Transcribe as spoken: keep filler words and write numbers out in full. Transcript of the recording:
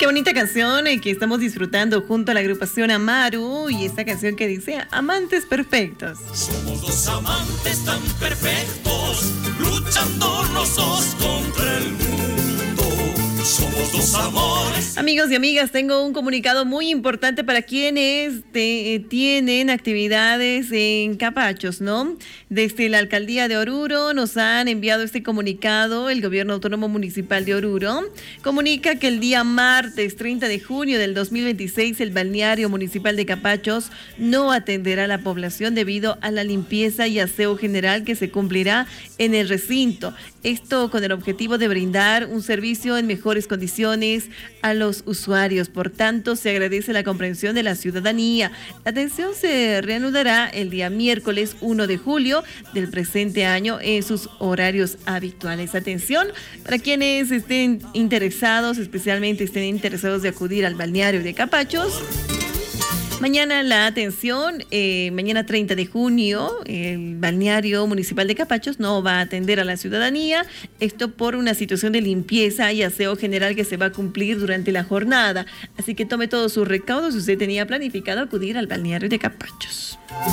bonita canción eh, que estamos disfrutando junto a la agrupación Amaru, y esta canción que dice Amantes Perfectos. Somos dos amantes tan perfectos, luchando los dos contra el mundo. Somos dos amores. Amigos y amigas, tengo un comunicado muy importante para quienes te, tienen actividades en Capachos, ¿no? Desde la Alcaldía de Oruro nos han enviado este comunicado. El Gobierno Autónomo Municipal de Oruro comunica que el día martes treinta de junio del dos mil veintiséis el balneario municipal de Capachos no atenderá a la población debido a la limpieza y aseo general que se cumplirá en el recinto. Esto con el objetivo de brindar un servicio en mejores condiciones a los usuarios. Por tanto, se agradece la comprensión de la ciudadanía. La atención se reanudará el día miércoles primero de julio del presente año en sus horarios habituales. Atención para quienes estén interesados, especialmente estén interesados de acudir al balneario de Capachos. Mañana la atención, eh, mañana treinta de junio, el balneario municipal de Capachos no va a atender a la ciudadanía, esto por una situación de limpieza y aseo general que se va a cumplir durante la jornada. Así que tome todos sus recaudos si usted tenía planificado acudir al balneario de Capachos.